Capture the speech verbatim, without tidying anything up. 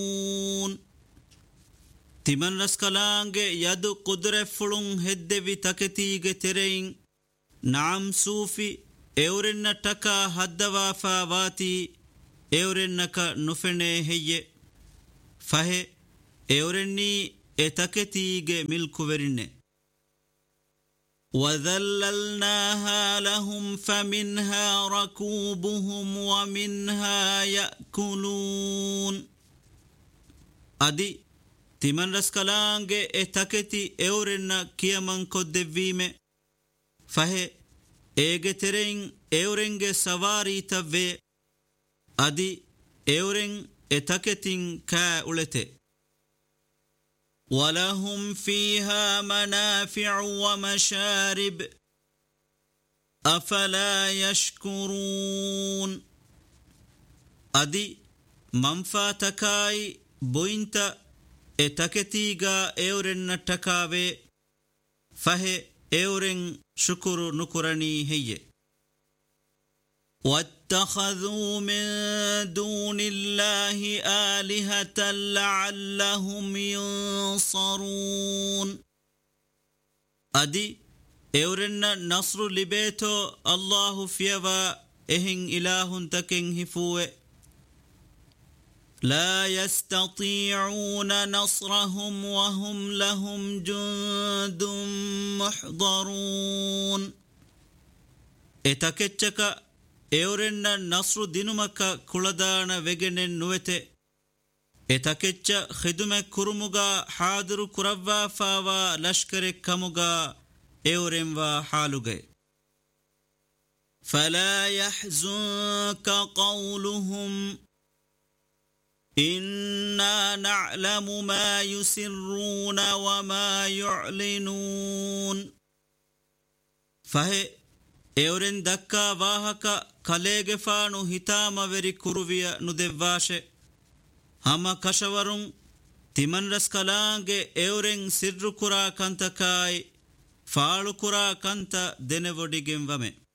ತಿಮನ್ ರಸ್ಕಲಾಂಗೆ ಯದು ಕುದುರೆ ಫುಳುಂ ಹೆದ್ದೆವಿ ತಕೆತೀಗೆ ತೆರೆಯಿಂ ನಾಂ ಸೂಫಿ ಎವರೆನ್ನ ಟಕ ಹದ್ದವಾಫಾ ವಾತಿ ಎವರೆನ್ನಕ ನುಫೆಣೆ ಹೆಯ್ಯೆ ಫಹೆ ಎವರೆನ್ನೀ ಎ ತಕೆತೀಗೆ ಮಿಲ್ಕುವೆರಿನ್ನೆ وَذَلَّلْنَاهَا لَهُمْ فَمِنْهَا رَكُوبُهُمْ وَمِنْهَا يَأْكُلُونَ ಅದಿ ತಿಮನ್ ರಸ್ಕಲಾಂಗೆ ಎ ತಕೆತಿ ಎವರೆನ್ನ ಕಿಯಮನ್ ಕೊದ್ದೆವ್ವೀಮೆ ಫಹೆ ಏಗೆ ತೆರೆಯಿಂ ಎವರೆಂಗೆ ಸವಾರೀತವ್ವೆ ಅದಿ ಎವರೆಂ ಎ ತಕೆತಿಂ ಕಾ ಉಳೆತೆ وَلَهُمْ فِيهَا مَنَافِعُ وَمَشَارِبُ أَفَلَا يَشْكُرُونَ ಅದಿ ಮಂಫಾತಕಾಯಿ ಬೊಯಿಂತ ಎ ತಕೆತೀಗಾ ಎವರೆನ್ನ ಟಕಾವೆ ಫಹೆ ಎವರೆಂ ಶುಕುರು ನುಕುರಣಿ ಹೆಯ್ಯೆ وَاتَّخَذُوا مِن دُونِ اللَّهِ آلِهَةً لَعَلَّهُمْ يُنصَرُونَ ಅದಿ ಎವರೆನ್ನ ನಸ್ರು ಲಿಬೇತೋ ಅಲ್ಲಾಹು ಫಿಯವಾ ಎಹಿಂ ಇಲಾಹುನ್ ತಕೆಂ ಹಿಫುವೆ لا يستطيعون نصرهم وهم لهم جند محضرون اتكتشك ಎವರೆನ್ನ ನಸ್ರು ದಿನುಮಕ ಕುಳದಾಣ ವೆಗೆನೆನ್ ನುವೆತೆ ಎತಕೆಚ್ಚ ಖಿದುಮೆ ಕುರುಮುಗ ಹಾದಿರು ಕುರವ್ವಾ ಫಾವಾ ಲಷ್ಕರೆ ಕಮುಗ ಎವರೆಂವಾ ಹಾಲುಗೆ فلا يحزنك قولهم إنا نعلم ما يسرون وما يعلنون فهي ಎವರೆನ್ ದಕ್ಕಾ ವಾಹಕ ಕಲೆಗೆ ಫಾಣು ಹಿತಾಮವೆರಿ ಕುರುವಿಯ ನುದೆವ್ವಾಶೆ ಹಮ ಕಶವರುಂ ತಿಮನ್ ರಸ್ಕಲಾಂಗೆ ಎವರೆನ್ ಸಿರ್ರು ಕುರಾ ಕಂತಕಾಯಿ ಫಾಳು ಕುರಾ ಕಂತ ದೆನೆವೊಡಿಗೆಂವಮೆ